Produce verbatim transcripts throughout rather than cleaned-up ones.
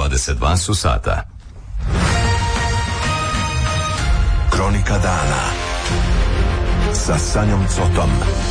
dvadeset dva su sata. Kronika dana sa Sanjom Cotom.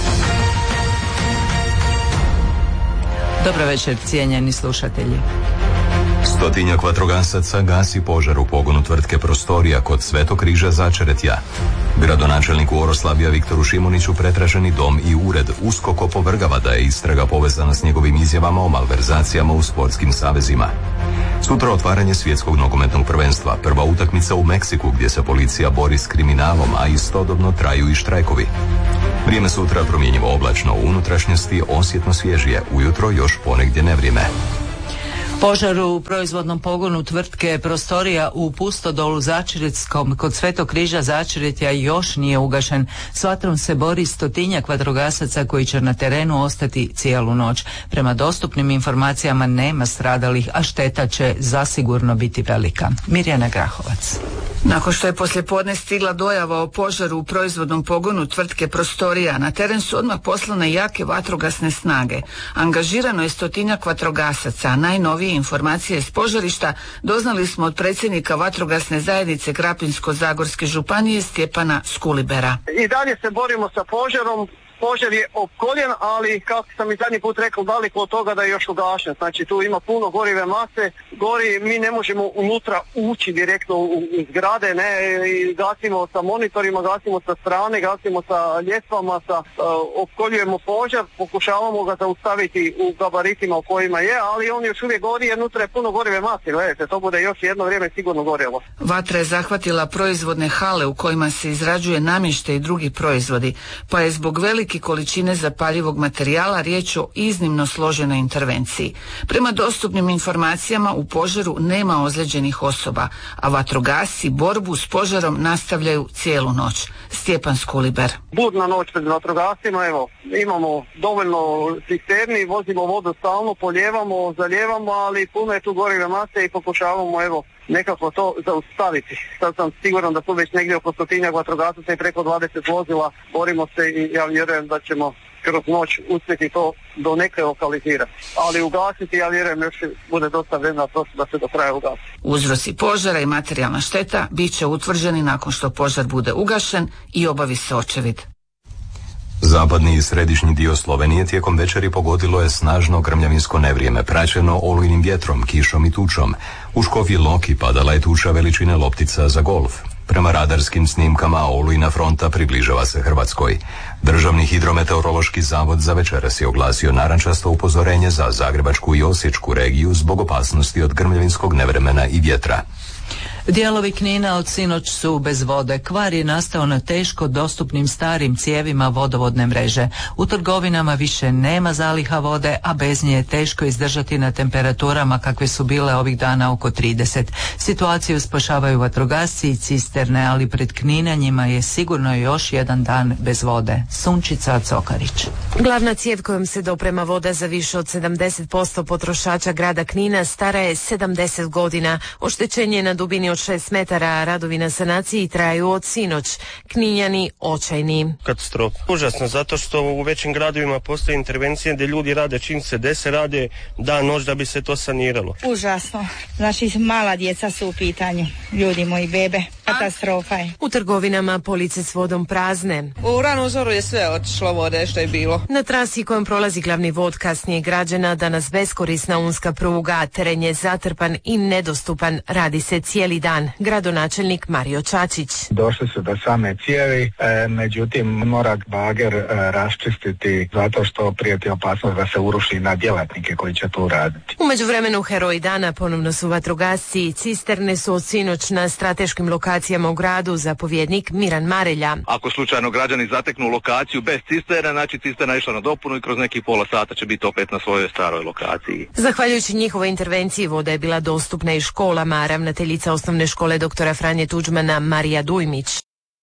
Dobro večer, cijenjeni slušatelji. Stotinjak vatrogasaca gasi požar u pogonu tvrtke Prostorija kod Svetog križa Začretja. Gradonačelniku Oroslavlja Viktoru Šimuniću pretraženi dom i ured uskok opovrgava da je istraga povezana s njegovim izjavama o malverzacijama u sportskim savezima. Sutra otvaranje svjetskog nogometnog prvenstva, prva utakmica u Meksiku gdje se policija bori s kriminalom, a istodobno traju i štrajkovi. Vrijeme sutra promjenjivo oblačno, u unutrašnjosti osjetno svježije, ujutro još ponegdje nevrijeme. Požar u proizvodnom pogonu tvrtke Prostorija u Pustodolu Začretskom kod Svetog križa Začretja još nije ugašen. S vatrom se bori stotinjak vatrogasaca koji će na terenu ostati cijelu noć. Prema dostupnim informacijama nema stradalih, a šteta će zasigurno biti velika. Mirjana Grahovac. Nakon što je poslijepodne stigla dojava o požaru u proizvodnom pogonu tvrtke Prostorija, na teren su odmah poslane jake vatrogasne snage. Angažirano je stotinjak vatrogasaca, a najnovije informacije s požarišta doznali smo od predsjednika vatrogasne zajednice Krapinsko-zagorske županije Stjepana Skulibera. I dalje se borimo sa požarom. Požar je opkoljen, ali kako sam i zadnji put rekao, daleko od toga da je još ugašen. Znači tu ima puno gorive mase, gori, mi ne možemo unutra ući direktno u, u zgrade, ne, i gasimo sa monitorima, gasimo sa strane, gasimo sa ljestvama, sa, uh, opkoljujemo požar, pokušavamo ga zaustaviti u gabaritima u kojima je, ali on još uvijek gori jer unutra je puno gorive mase, gledajte, to bude još jedno vrijeme sigurno gorjelo. Vatra je zahvatila proizvodne hale u kojima se izrađuje namještaj i drugi proizvodi, pa je zbog velike količine zapaljivog materijala riječ o iznimno složenoj intervenciji. Prema dostupnim informacijama u požaru nema ozlijeđenih osoba, a vatrogasci borbu s požarom nastavljaju cijelu noć. Stjepan Skuliber. Budna noć pred vatrogascima, evo, imamo dovoljno cisterni, vozimo vodu stalno, polijevamo, zalijevamo, ali puno je tu gorive mase i pokušavamo, evo, nekako to zaustaviti. Sad sam siguran da tu već negdje oko stotinjak vatrogasaca i preko dvadeset vozila, borimo se i ja vjerujem da ćemo kroz noć uspjeti to do neke lokalizirati. Ali ugasiti, ja vjerujem, još bude dosta vremena da se do kraja ugasi. Uzroci požara i materijalna šteta bit će utvrđeni nakon što požar bude ugašen i obavi se očevid. Zapadni i središnji dio Slovenije tijekom večeri pogodilo je snažno grmljavinsko nevrijeme, praćeno olujnim vjetrom, kišom i tučom. U Škofji Loki padala je tuča veličine loptica za golf. Prema radarskim snimkama olujna fronta približava se Hrvatskoj. Državni hidrometeorološki zavod za večeras je oglasio narančasto upozorenje za Zagrebačku i Osječku regiju zbog opasnosti od grmljavinskog nevremena i vjetra. Dijelovi Knina od sinoć su bez vode. Kvar je nastao na teško dostupnim starim cijevima vodovodne mreže. U trgovinama više nema zaliha vode, a bez nje je teško izdržati na temperaturama kakve su bile ovih dana oko trideset. Situaciju spašavaju vatrogasci i cisterne, ali pred Kninanjima je sigurno još jedan dan bez vode. Sunčica Cokarić. Glavna cijev kojom se doprema voda za više od sedamdeset posto potrošača grada Knina stara je sedamdeset godina. Oštećenje na dubini od šest metara, a radovi na sanaciji traju od sinoć. Kninjani očajni. Katastrofa. Užasno, zato što u većim gradovima postoje intervencije gdje ljudi rade čim se dese, rade dan noć da bi se to saniralo. Užasno. Znači mala djeca su u pitanju. Ljudi moji, bebe. Katastrofa je. U trgovinama police s vodom prazne. U ranu zoru je sve otišlo vode što je bilo. Na trasi kojom prolazi glavni vod kasnije građana danas beskorisna unska pruga, teren je zatrpan i nedostupan, radi se cijeli dan. Gradonačelnik Mario Čačić. Došli su do same cijevi, e, međutim mora bager e, raščistiti zato što prijeti opasnost da se uruši na djelatnike koji će tu raditi. U međuvremenu heroji dana ponovno su vatrogasci i cisterne su od sinoć na strateškim lokacijama u gradu, zapovjednik Miran Marelja. Ako slučajno građani zateknu lokaciju bez cisterna, znači cisterna išla na dopunu i kroz nekih pola sata će biti opet na svojoj staroj lokaciji. Zahvaljujući njihovoj intervenciji voda je bila dostupna i školama. Ravnateljica osnovne škole doktora Franje Tuđmana Marija Dujmić.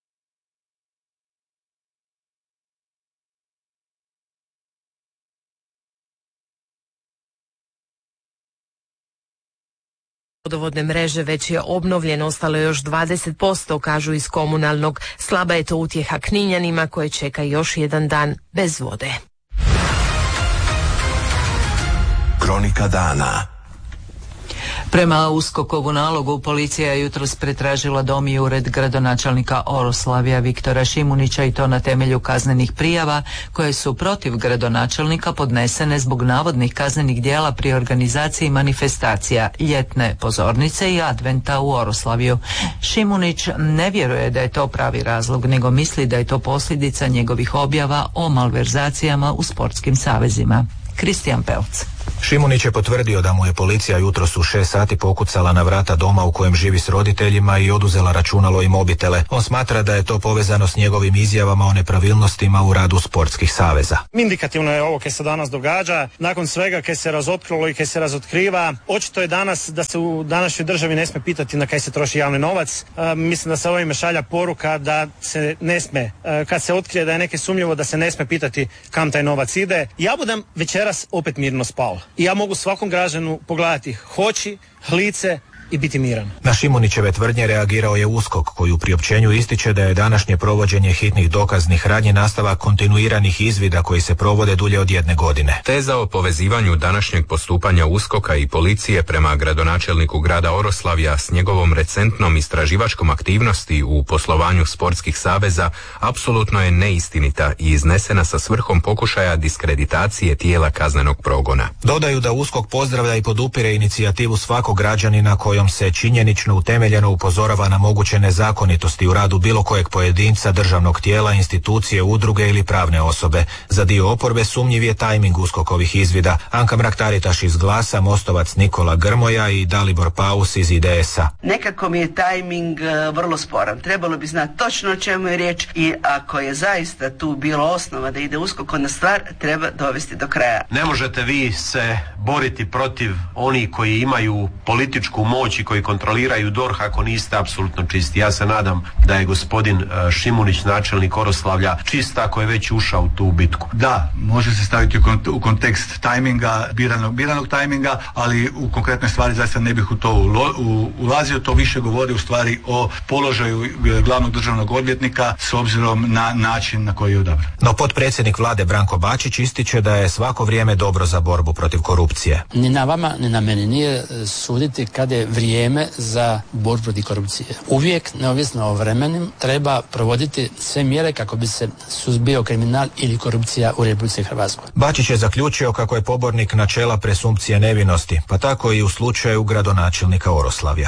Vodovodne mreže već je obnovljen, ostalo je još dvadeset posto, kažu iz komunalnog. Slaba je to utjeha Kninjanima koje čeka još jedan dan bez vode. Kronika dana. Prema USKOK-ovu nalogu policija je jutros pretražila dom i ured gradonačelnika Oroslavija Viktora Šimunića i to na temelju kaznenih prijava koje su protiv gradonačelnika podnesene zbog navodnih kaznenih djela pri organizaciji manifestacija, ljetne pozornice i adventa u Oroslaviju. Šimunić ne vjeruje da je to pravi razlog, nego misli da je to posljedica njegovih objava o malverzacijama u sportskim savezima. Kristijan Pelc. Šimunić je potvrdio da mu je policija jutros u šest sati pokucala na vrata doma u kojem živi s roditeljima i oduzela računalo i mobitele. On smatra da je to povezano s njegovim izjavama o nepravilnostima u radu sportskih saveza. Indikativno je ovo kaj se danas događa. Nakon svega kaj se razotkrilo i kaj se razotkriva, očito je danas da se u današnjoj državi ne sme pitati na kaj se troši javni novac. E, mislim da se ovime šalja poruka da se ne sme, e, kad se otkrije da je neke sumnjivo, da se ne sme pitati kam taj novac ide. Ja budem večeras opet mirno spao. I ja mogu svakom građanu pogledati hoći, lice i biti miran. Na Šimunićeve tvrdnje reagirao je USKOK, koji u priopćenju ističe da je današnje provođenje hitnih dokaznih radnji nastavak kontinuiranih izvida koji se provode dulje od jedne godine. Teza o povezivanju današnjeg postupanja USKOK-a i policije prema gradonačelniku grada Oroslavija s njegovom recentnom istraživačkom aktivnosti u poslovanju sportskih saveza apsolutno je neistinita i iznesena sa svrhom pokušaja diskreditacije tijela kaznenog progona. Dodaju da USKOK pozdravlja i podupire inicijativu svakog građanina kojom se činjenično utemeljeno upozorava na moguće nezakonitosti u radu bilo kojeg pojedinca, državnog tijela, institucije, udruge ili pravne osobe. Za dio oporbe sumnjiv je tajming USKOK-ovih izvida. Anka Mrak-Taritaš iz Glasa, Mostovac Nikola Grmoja i Dalibor Paus iz I D S-a. Nekako mi je tajming uh, vrlo sporan. Trebalo bi znati točno o čemu je riječ i ako je zaista tu bilo osnova da ide USKOK, onda stvar treba dovesti do kraja. Ne možete vi se boriti protiv onih koji imaju političku moć i koji kontroliraju D O R H ako niste apsolutno čisti. Ja se nadam da je gospodin Šimunić, načelnik Oroslavlja, čist ako je već ušao u tu bitku. Da, može se staviti u kontekst tajminga, biranog, biranog tajminga, ali u konkretnoj stvari zaista ne bih u to ulazio. To više govori u stvari o položaju glavnog državnog odvjetnika s obzirom na način na koji je odabran. No potpredsjednik vlade Branko Bačić ističe da je svako vrijeme dobro za borbu protiv korupcije. Ni na vama, ni na meni nije suditi kada je vrijeme za borbu protiv korupcije. Uvijek, neovisno o vremenu, treba provoditi sve mjere kako bi se suzbio kriminal ili korupcija u Republici Hrvatskoj. Bačić je zaključio kako je pobornik načela presumpcije nevinosti, pa tako i u slučaju gradonačelnika Oroslavja.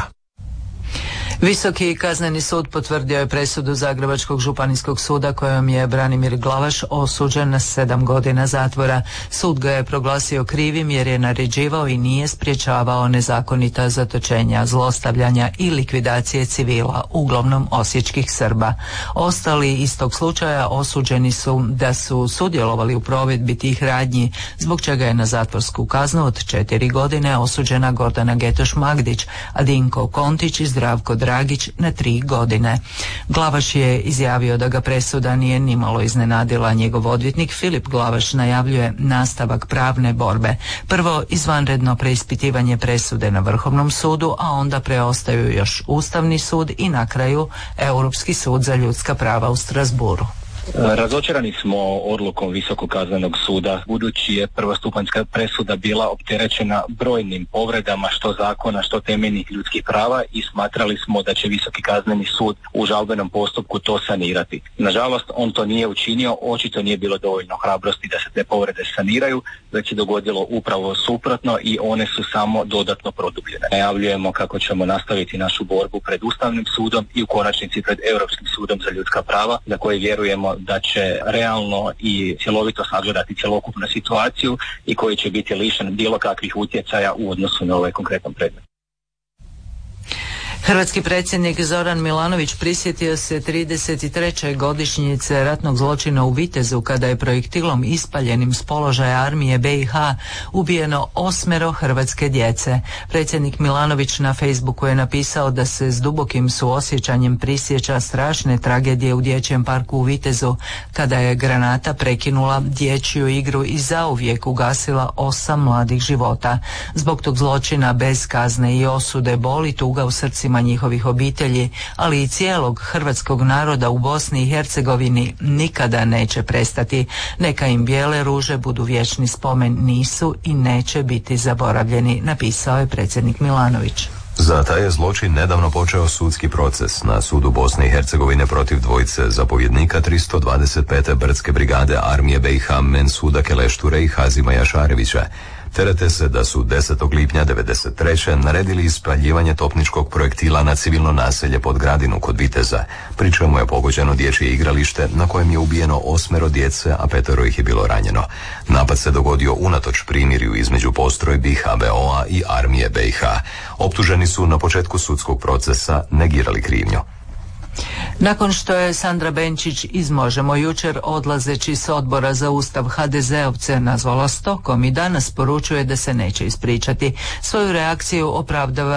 Visoki kazneni sud potvrdio je presudu Zagrebačkog županijskog suda kojom je Branimir Glavaš osuđen na sedam godina zatvora. Sud ga je proglasio krivim jer je naređivao i nije sprječavao nezakonita zatočenja, zlostavljanja i likvidacije civila, uglavnom osječkih Srba. Ostali iz tog slučaja osuđeni su da su sudjelovali u provedbi tih radnji, zbog čega je na zatvorsku kaznu od četiri godine osuđena Gordana Getoš-Magdić, a Dinko Kontić i Zdravko Dragić na tri godine. Glavaš je izjavio da ga presuda nije nimalo iznenadila. Njegov odvjetnik Filip Glavaš najavljuje nastavak pravne borbe. Prvo izvanredno preispitivanje presude na Vrhovnom sudu, a onda preostaju još Ustavni sud i na kraju Europski sud za ljudska prava u Strasburu. Razočarani smo odlukom Visokog kaznenog suda, budući je prvostupanjska presuda bila opterećena brojnim povredama što zakona, što temeljnih ljudskih prava i smatrali smo da će Visoki kazneni sud u žalbenom postupku to sanirati. Nažalost, on to nije učinio, očito nije bilo dovoljno hrabrosti da se te povrede saniraju, već je dogodilo upravo suprotno i one su samo dodatno produbljene. Najavljujemo kako ćemo nastaviti našu borbu pred Ustavnim sudom i u konačnici pred Europskim sudom za ljudska prava, za koje vjerujemo da će realno i cjelovito sagledati cjelokupnu situaciju i koji će biti lišen bilo kakvih utjecaja u odnosu na ovaj konkretan predmet. Hrvatski predsjednik Zoran Milanović prisjetio se trideset treće godišnjice ratnog zločina u Vitezu kada je projektilom ispaljenim s položaja armije B i H ubijeno osmero hrvatske djece. Predsjednik Milanović na Facebooku je napisao da se s dubokim suosjećanjem prisjeća strašne tragedije u dječjem parku u Vitezu kada je granata prekinula dječju igru i zauvijek ugasila osam mladih života. Zbog tog zločina bez kazne i osude boli tuga u srcima braniteljima njihovih obitelji, ali i cijelog hrvatskog naroda u Bosni i Hercegovini nikada neće prestati. Neka im bijele ruže budu vječni spomen, nisu i neće biti zaboravljeni, napisao je predsjednik Milanović. Za taj je zločin nedavno počeo sudski proces na sudu Bosne i Hercegovine protiv dvojice zapovjednika tristo dvadeset pete brdske brigade armije B i H Mensuda Kelešture i Hazima Jašarevića. Terete se da su desetog lipnja devedeset treće naredili ispaljivanje topničkog projektila na civilno naselje pod Gradinu kod Viteza, pri čemu je pogođeno dječje igralište na kojem je ubijeno osmero djece, a petero ih je bilo ranjeno. Napad se dogodio unatoč primirju između postrojbi H B O-a i armije B i H. Optuženi su na početku sudskog procesa negirali krivnju. Nakon što je Sandra Benčić iz Možemo jučer odlazeći s odbora za Ustav ha de zeovce nazvala stokom i danas poručuje da se neće ispričati. Svoju reakciju opravdava